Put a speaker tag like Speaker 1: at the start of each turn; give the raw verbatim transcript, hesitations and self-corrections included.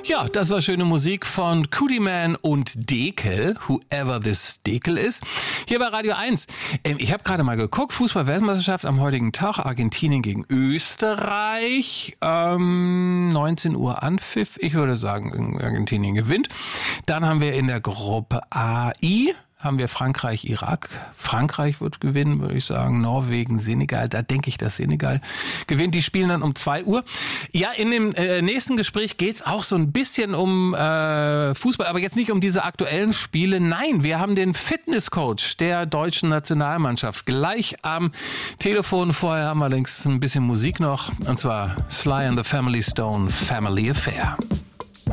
Speaker 1: Ja, das war schöne Musik von Koodyman und Dekel, whoever this Dekel ist. Hier bei Radio eins. Ähm, ich habe gerade mal geguckt, Fußball-Weltmeisterschaft am heutigen Tag, Argentinien gegen Österreich, ähm, neunzehn Uhr Anpfiff. Ich würde sagen, Argentinien gewinnt. Dann haben wir in der Gruppe A I, haben wir Frankreich, Irak. Frankreich wird gewinnen, würde ich sagen. Norwegen, Senegal. Da denke ich, dass Senegal gewinnt. Die spielen dann um zwei Uhr. Ja, in dem äh, nächsten Gespräch geht's auch so ein bisschen um äh, Fußball, aber jetzt nicht um diese aktuellen Spiele. Nein, wir haben den Fitnesscoach der deutschen Nationalmannschaft gleich am Telefon. Vorher haben wir allerdings ein bisschen Musik noch. Und zwar Sly and the Family Stone, Family Affair.